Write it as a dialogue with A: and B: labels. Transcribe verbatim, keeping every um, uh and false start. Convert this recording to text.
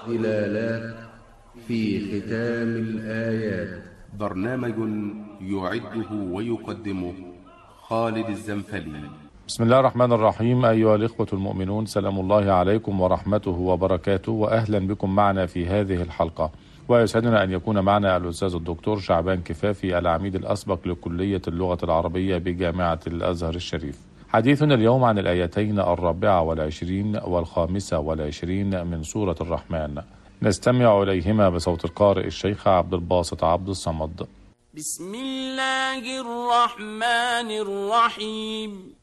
A: ظلالات في ختام الآيات.
B: برنامج يعده ويقدمه خالد الزنفلي.
C: بسم الله الرحمن الرحيم. أيها الإخوة المؤمنون، سلام الله عليكم ورحمته وبركاته، وأهلا بكم معنا في هذه الحلقة. ويسعدنا أن يكون معنا الأستاذ الدكتور شعبان كفافي، العميد الأسبق لكلية اللغة العربية بجامعة الأزهر الشريف. حديثنا اليوم عن الآيتين الرابعة والعشرين والخامسة والعشرين من سورة الرحمن. نستمع إليهما بصوت القارئ الشيخ عبد الباسط عبد الصمد.
D: بسم الله الرحمن الرحيم.